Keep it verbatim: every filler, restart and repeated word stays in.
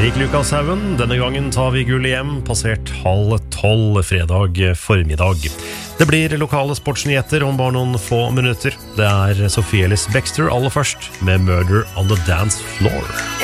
Erik Lukashaugen, denne gangen tar vi gullet hjem, passert halv tolv fredag formiddag. Det blir lokale sportsnyheter om bare noen få minutter. Det er Sophie Ellis Bextor aller først med Murder on the Dance Floor.